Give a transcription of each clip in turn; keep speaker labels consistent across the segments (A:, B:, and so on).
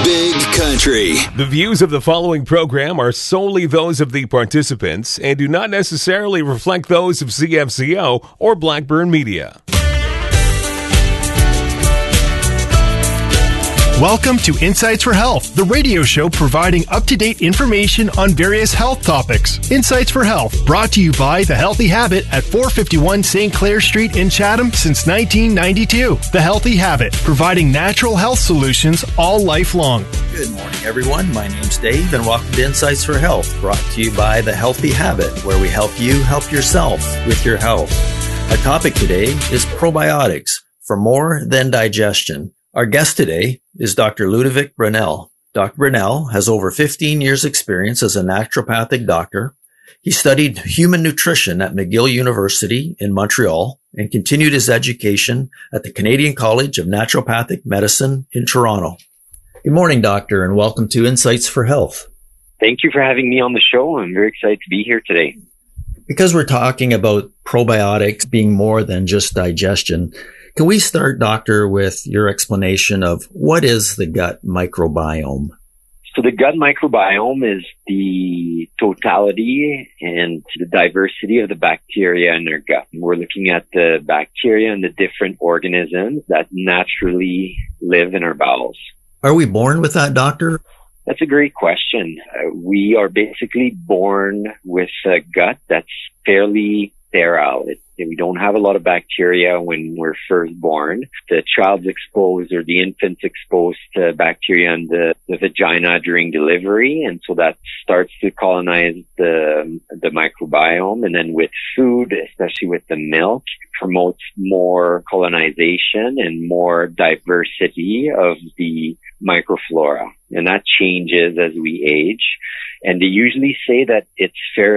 A: Big Country.
B: The views of the following program are solely those of the participants and do not necessarily reflect those of CFCO or Blackburn Media.
C: Welcome to Insights for Health, the radio show providing up-to-date information on various health topics. Insights for Health, brought to you by The Healthy Habit at 451 St. Clair Street in Chatham since 1992. The Healthy Habit, providing natural health solutions all life long.
D: Good morning, everyone. My name's Dave, and welcome to Insights for Health, brought to you by The Healthy Habit, where we help you help yourself with your health. Our topic today is probiotics for more than digestion. Our guest today is Dr. Ludovic Brunel. Dr. Brunel has over 15 years' experience as a naturopathic doctor. He studied human nutrition at McGill University in Montreal and continued his education at the Canadian College of Naturopathic Medicine in Toronto. Good morning, doctor, and welcome to Insights for Health.
E: Thank you for having me on the show. I'm very excited to be here today.
D: Because we're talking about probiotics being more than just digestion, can we start, doctor, with your explanation of what is the gut microbiome?
E: So the gut microbiome is the totality and the diversity of the bacteria in our gut. We're looking at the bacteria and the different organisms that naturally live in our bowels.
D: Are we born with that, doctor?
E: That's a great question. We are basically born with a gut that's fairly sterile. We don't have a lot of bacteria when we're first born. The child's exposed or the infant's exposed to bacteria in the vagina during delivery. And so that starts to colonize the microbiome. And then with food, especially with the milk, promotes more colonization and more diversity of the microflora. And that changes as we age. And they usually say that it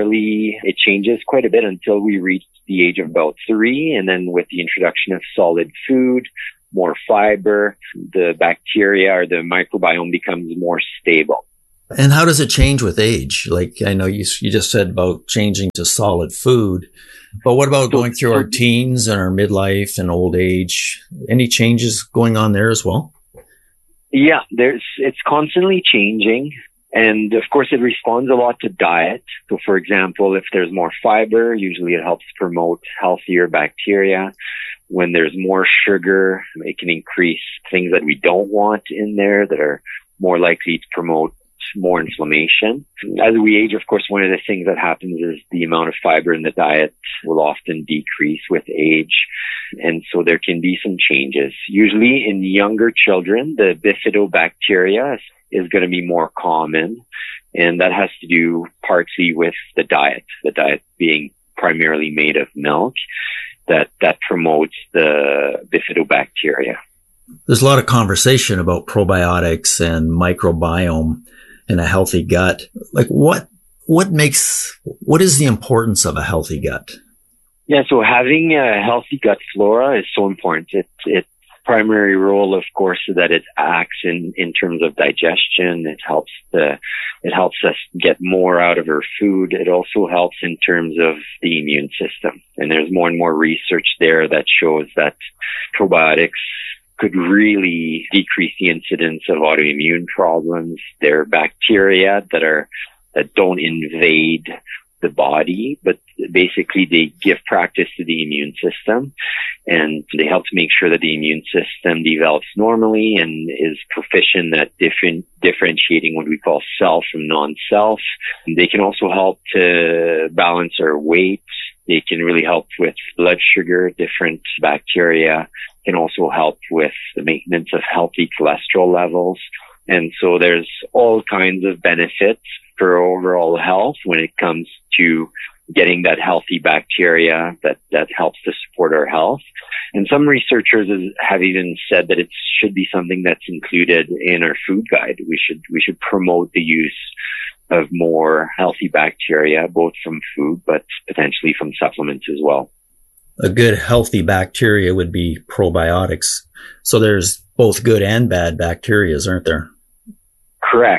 E: changes quite a bit until we reach the age of about 3. And then with the introduction of solid food, more fiber, the bacteria or the microbiome becomes more stable.
D: And how does it change with age? Like, I know you just said about changing to solid food, but what about going through our teens and our midlife and old age? Any changes going on there as well?
E: Yeah, it's constantly changing. And of course, it responds a lot to diet. So for example, if there's more fiber, usually it helps promote healthier bacteria. When there's more sugar, it can increase things that we don't want in there that are more likely to promote more inflammation. As we age, of course, one of the things that happens is the amount of fiber in the diet will often decrease with age. And so there can be some changes. Usually in younger children, the bifidobacteria is going to be more common. And that has to do partly with the diet being primarily made of milk that promotes the bifidobacteria.
D: There's a lot of conversation about probiotics and microbiome in a healthy gut. Like what is the importance of a healthy gut?
E: Yeah, so having a healthy gut flora is so important. Its primary role, of course, is that it acts in terms of digestion. It helps us get more out of our food. It also helps in terms of the immune system. And there's more and more research there that shows that probiotics could really decrease the incidence of autoimmune problems. They're bacteria that don't invade the body, but basically they give practice to the immune system, and they help to make sure that the immune system develops normally and is proficient at differentiating what we call self from non-self. They can also help to balance our weight. They can really help with blood sugar. Different bacteria can also help with the maintenance of healthy cholesterol levels. And so there's all kinds of benefits for overall health when it comes to getting that healthy bacteria that helps to support our health. And some researchers have even said that it should be something that's included in our food guide. We should promote the use of more healthy bacteria, both from food, but potentially from supplements as well.
D: A good healthy bacteria would be probiotics. So there's both good and bad bacteria, aren't there?
E: Correct.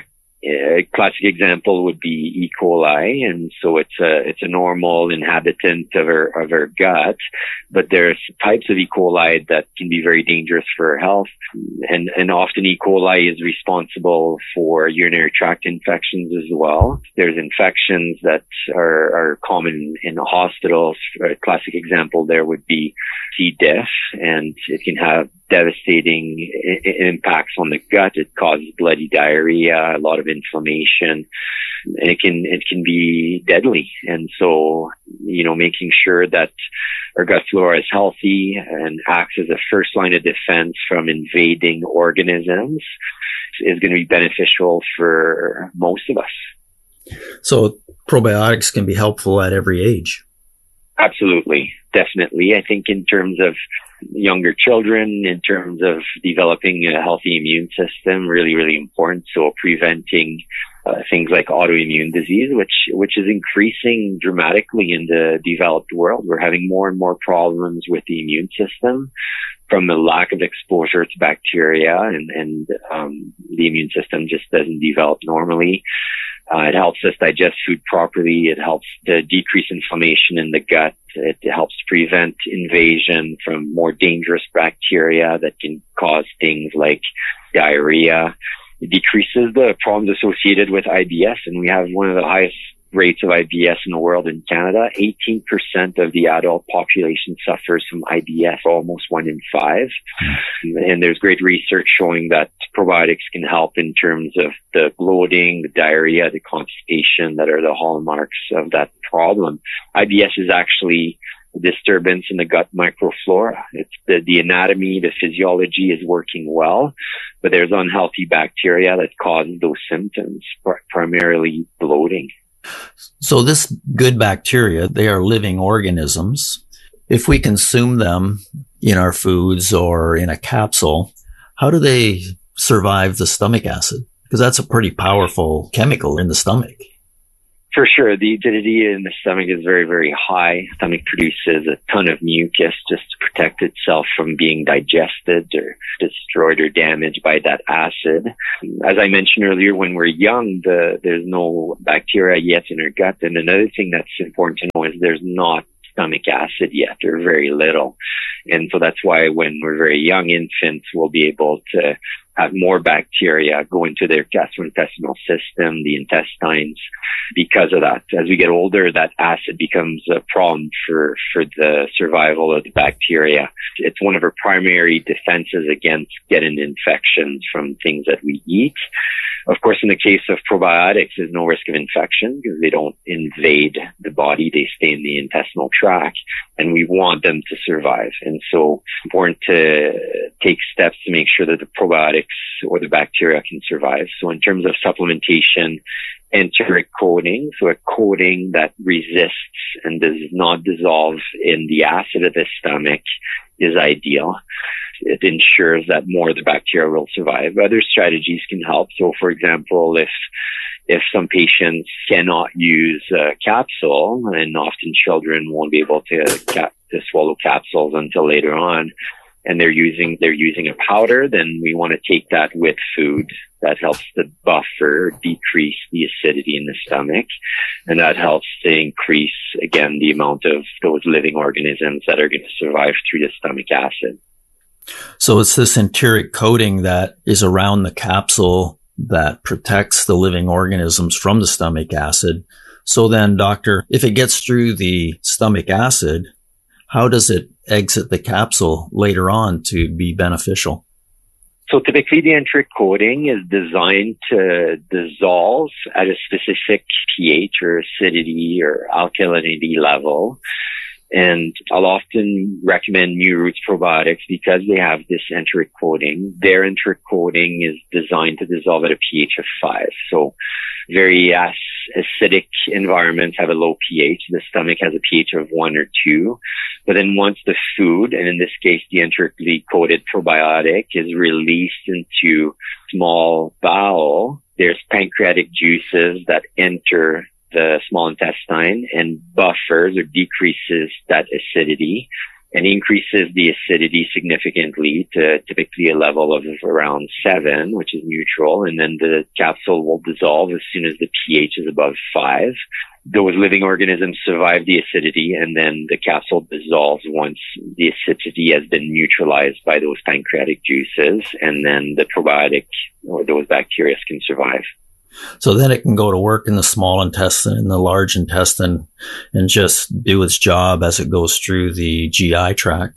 E: A classic example would be E. coli, and so it's a normal inhabitant of our gut, but there's types of E. coli that can be very dangerous for our health, and often E. coli is responsible for urinary tract infections as well. There's infections that are common in the hospitals. A classic example there would be C. diff, and it can have devastating impacts on the gut. It causes bloody diarrhea, a lot of inflammation, and it can be deadly. And so, making sure that our gut flora is healthy and acts as a first line of defense from invading organisms is going to be beneficial for most of us.
D: So probiotics can be helpful at every age.
E: Absolutely. Definitely. I think in terms of younger children, in terms of developing a healthy immune system, really, really important. So preventing things like autoimmune disease, which is increasing dramatically in the developed world. We're having more and more problems with the immune system from the lack of exposure to bacteria, and the immune system just doesn't develop normally. It helps us digest food properly. It helps to decrease inflammation in the gut. It helps prevent invasion from more dangerous bacteria that can cause things like diarrhea. It decreases the problems associated with IBS, and we have one of the highest rates of IBS in the world in Canada. 18% of the adult population suffers from IBS, almost 1 in 5. And there's great research showing that probiotics can help in terms of the bloating, the diarrhea, the constipation that are the hallmarks of that problem. IBS is actually a disturbance in the gut microflora. It's the anatomy, the physiology is working well, but there's unhealthy bacteria that cause those symptoms, primarily bloating.
D: So this good bacteria, they are living organisms. If we consume them in our foods or in a capsule, how do they survive the stomach acid? Because that's a pretty powerful chemical in the stomach.
E: For sure. The acidity in the stomach is very, very high. The stomach produces a ton of mucus just to protect itself from being digested or destroyed or damaged by that acid. As I mentioned earlier, when we're young, there's no bacteria yet in our gut. And another thing that's important to know is there's not stomach acid yet, or very little. And so that's why when we're very young, infants will be able to have more bacteria go into their gastrointestinal system, the intestines, because of that. As we get older, that acid becomes a problem for the survival of the bacteria. It's one of our primary defenses against getting infections from things that we eat. Of course, in the case of probiotics, there's no risk of infection because they don't invade the body. They stay in the intestinal tract, and we want them to survive. And so it's important to take steps to make sure that the probiotics or the bacteria can survive. So in terms of supplementation, enteric coating, so a coating that resists and does not dissolve in the acid of the stomach, is ideal. It ensures that more of the bacteria will survive. Other strategies can help. So, for example, if some patients cannot use a capsule, and often children won't be able to swallow capsules until later on, and they're using a powder, then we want to take that with food. That helps to buffer, decrease the acidity in the stomach, and that helps to increase, again, the amount of those living organisms that are going to survive through the stomach acid.
D: So it's this enteric coating that is around the capsule that protects the living organisms from the stomach acid. So then, doctor, if it gets through the stomach acid, how does it exit the capsule later on to be beneficial?
E: So typically the enteric coating is designed to dissolve at a specific pH or acidity or alkalinity level. And I'll often recommend New Roots probiotics because they have this enteric coating. Their enteric coating is designed to dissolve at a pH of 5. So very acidic environments have a low pH. The stomach has a pH of 1 or 2. But then once the food, and in this case the enterically coated probiotic, is released into small bowel, there's pancreatic juices that enter the small intestine and buffers or decreases that acidity. and increases the acidity significantly to typically a level of around 7, which is neutral, and then the capsule will dissolve as soon as the pH is above 5. Those living organisms survive the acidity, and then the capsule dissolves once the acidity has been neutralized by those pancreatic juices, and then the probiotic or those bacteria can survive.
D: So then it can go to work in the small intestine and the large intestine and just do its job as it goes through the GI tract.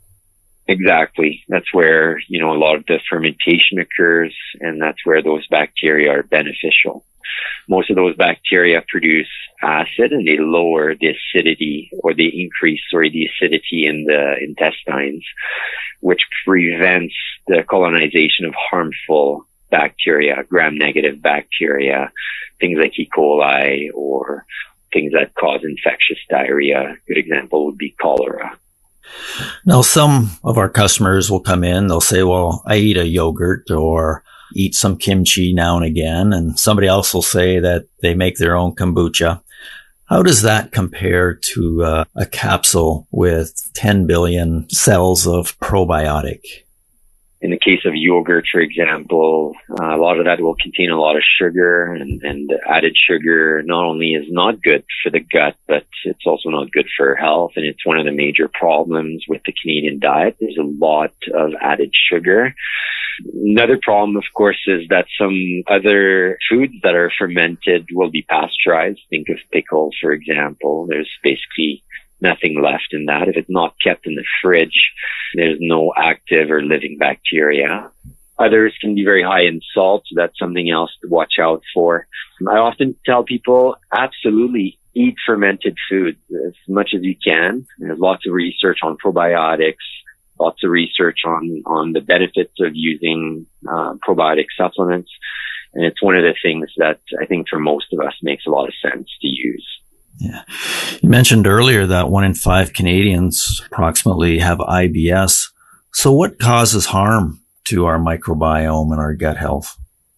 E: Exactly. That's where, a lot of the fermentation occurs, and that's where those bacteria are beneficial. Most of those bacteria produce acid, and they lower the acidity, or they increase, the acidity in the intestines, which prevents the colonization of harmful bacteria, gram-negative bacteria, things like E. coli, or things that cause infectious diarrhea. A good example would be cholera.
D: Now, some of our customers will come in, they'll say, well, I eat a yogurt or eat some kimchi now and again, and somebody else will say that they make their own kombucha. How does that compare to a capsule with 10 billion cells of probiotic?
E: In the case of yogurt, for example, a lot of that will contain a lot of sugar, and added sugar not only is not good for the gut, but it's also not good for health. And it's one of the major problems with the Canadian diet. There's a lot of added sugar. Another problem, of course, is that some other foods that are fermented will be pasteurized. Think of pickles, for example. There's basically nothing left in that. If it's not kept in the fridge, there's no active or living bacteria. Others can be very high in salt, so that's something else to watch out for. I often tell people, absolutely eat fermented food as much as you can. There's lots of research on probiotics, lots of research on the benefits of using probiotic supplements. And it's one of the things that I think for most of us makes a lot of sense to use.
D: Yeah. You mentioned earlier that 1 in 5 Canadians approximately have IBS. So what causes harm to our microbiome and our gut health?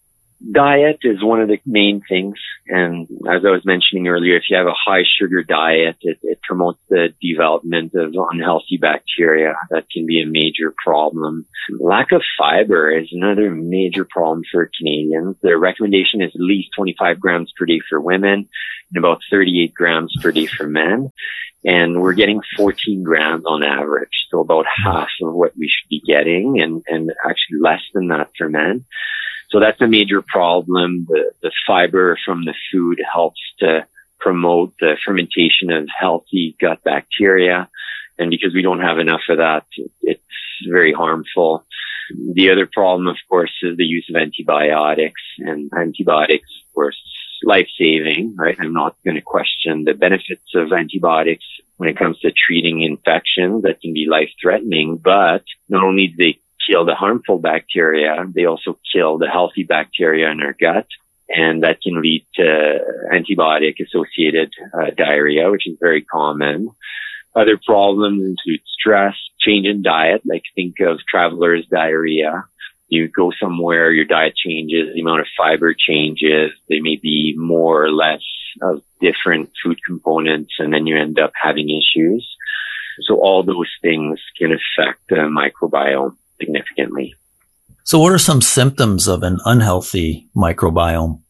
E: Diet is one of the main things. And as I was mentioning earlier, if you have a high sugar diet, it promotes the development of unhealthy bacteria. That can be a major problem. Lack of fiber is another major problem for Canadians. The recommendation is at least 25 grams per day for women and about 38 grams per day for men. And we're getting 14 grams on average. So about half of what we should be getting, and actually less than that for men. So that's a major problem. The fiber from the food helps to promote the fermentation of healthy gut bacteria. And because we don't have enough of that, it's very harmful. The other problem, of course, is the use of antibiotics. And antibiotics, of course, life-saving, right? I'm not going to question the benefits of antibiotics when it comes to treating infections that can be life-threatening, but not only do they kill the harmful bacteria, they also kill the healthy bacteria in our gut, and that can lead to antibiotic-associated diarrhea, which is very common. Other problems include stress, change in diet, like think of traveler's diarrhea. You go somewhere, your diet changes, the amount of fiber changes, there may be more or less of different food components, and then you end up having issues. So all those things can affect the microbiome significantly.
D: So what are some symptoms of an unhealthy microbiome?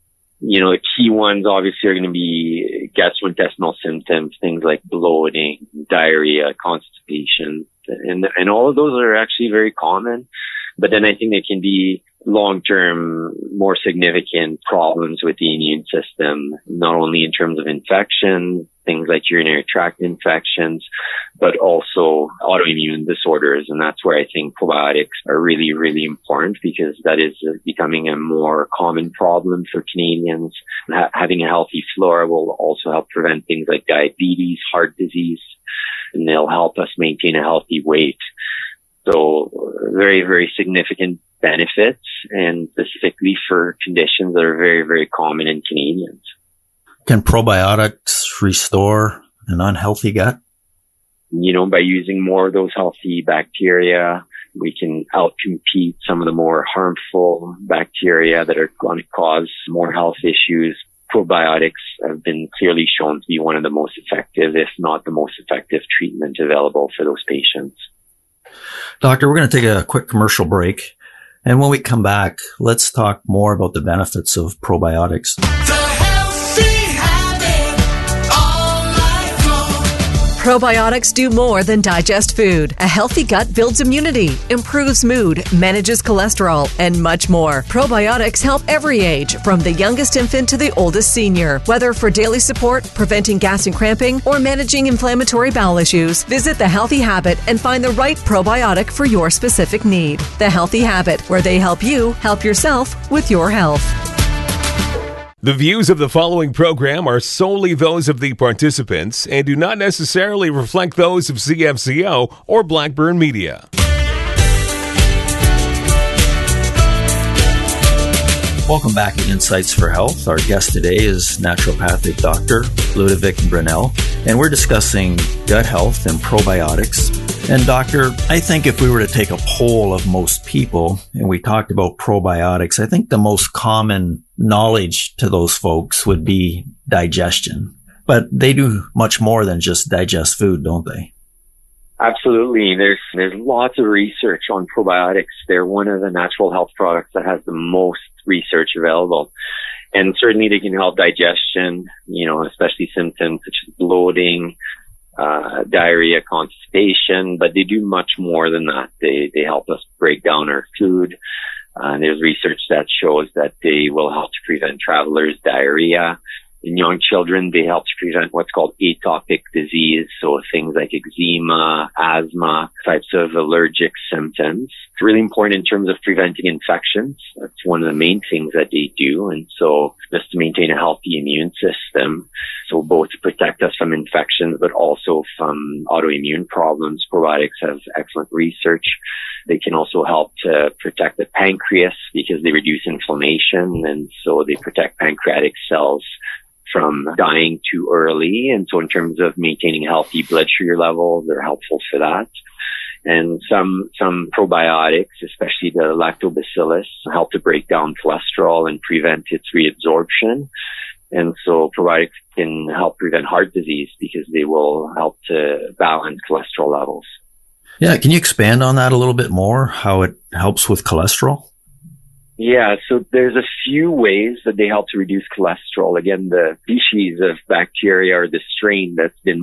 E: The key ones obviously are going to be gastrointestinal symptoms, things like bloating, diarrhea, constipation, and all of those are actually very common. But then I think there can be long-term, more significant problems with the immune system, not only in terms of infection, things like urinary tract infections, but also autoimmune disorders. And that's where I think probiotics are really, really important, because that is becoming a more common problem for Canadians. Having a healthy flora will also help prevent things like diabetes, heart disease, and they'll help us maintain a healthy weight. So very, very significant benefits, and specifically for conditions that are very, very common in Canadians.
D: Can probiotics restore an unhealthy gut?
E: By using more of those healthy bacteria, we can outcompete some of the more harmful bacteria that are going to cause more health issues. probiotics have been clearly shown to be one of the most effective, if not the most effective treatment available for those patients.
D: Doctor, we're going to take a quick commercial break. And when we come back, let's talk more about the benefits of probiotics.
A: Probiotics do more than digest food. A healthy gut builds immunity, improves mood, manages cholesterol, and much more. Probiotics help every age, from the youngest infant to the oldest senior. Whether for daily support, preventing gas and cramping, or managing inflammatory bowel issues, visit The Healthy Habit and find the right probiotic for your specific need. The Healthy Habit, where they help you help yourself with your health.
B: The views of the following program are solely those of the participants and do not necessarily reflect those of CFCO or Blackburn Media.
D: Welcome back to Insights for Health. Our guest today is naturopathic Dr. Ludovic Brunel, and we're discussing gut health and probiotics. And doctor, I think if we were to take a poll of most people and we talked about probiotics, I think the most common knowledge to those folks would be digestion. But they do much more than just digest food, don't they?
E: Absolutely. There's lots of research on probiotics. They're one of the natural health products that has the most research available. And certainly they can help digestion, especially symptoms such as bloating, diarrhea, constipation, but they do much more than that. They help us break down our food. There's research that shows that they will help to prevent travelers' diarrhea. In young children, they help to prevent what's called atopic disease, so things like eczema, asthma, types of allergic symptoms. It's really important in terms of preventing infections. That's one of the main things that they do. And so just to maintain a healthy immune system, so both to protect us from infections, but also from autoimmune problems, probiotics have excellent research. They can also help to protect the pancreas because they reduce inflammation, and so they protect pancreatic cells from dying too early. And so in terms of maintaining healthy blood sugar levels, they're helpful for that. And some probiotics, especially the lactobacillus, help to break down cholesterol and prevent its reabsorption. And so probiotics can help prevent heart disease because they will help to balance cholesterol levels.
D: Yeah, can you expand on that a little bit more, how it helps with cholesterol?
E: Yeah, so there's a few ways that they help to reduce cholesterol. Again, the species of bacteria or the strain that's been